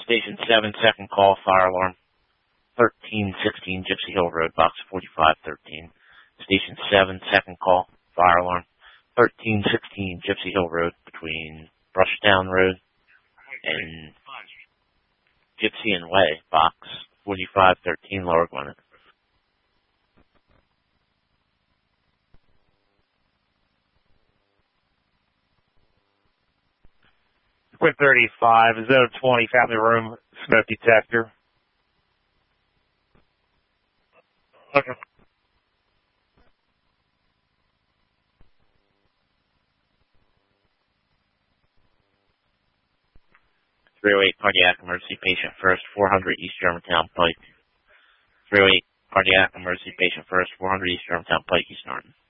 Station 7, second call, fire alarm. 1316 Gypsy Hill Road, box 4513. Station 7, second call, fire alarm. 1316 Gypsy Hill Road, between Brushdown Road and Gypsy and Way, box 4513, Lower Gwinnett. Quinn 35, zone 20, family room, smoke detector. Okay. 308 cardiac emergency patient first, 400 East Germantown Pike. 308 cardiac emergency patient first, 400 East Germantown Pike, East Norton.